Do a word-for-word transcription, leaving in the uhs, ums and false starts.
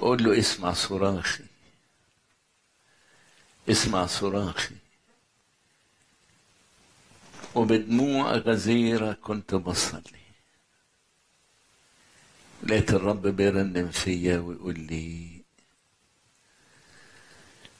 بقول له اسمع صراخي، اسمع صراخي. وبدموع غزيرة كنت بصلي، لقيت الرب بيرنم فيا ويقول لي